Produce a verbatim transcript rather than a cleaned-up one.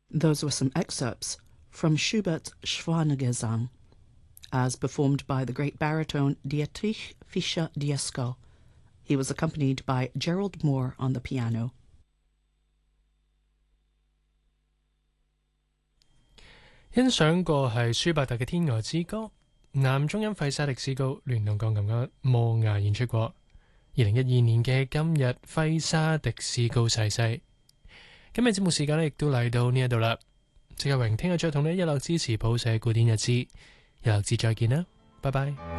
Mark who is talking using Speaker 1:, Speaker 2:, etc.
Speaker 1: Those were some excerpts from Schubert's Schwanergesang, as performed by the great baritone Dietrich Fischer-Dieskau. He was accompanied by Gerald Moore on the piano.
Speaker 2: 欣賞過係舒伯特嘅《天鵝之歌》，男中音費沙迪斯高聯同鋼琴家摩亞演出過。二零一二年嘅今日，費沙迪斯高逝世。今日節目時間咧，亦都嚟到呢一度啦。謝日榮聽日再同你一樂支持譜寫古典日誌，一樂誌再見啦，拜拜。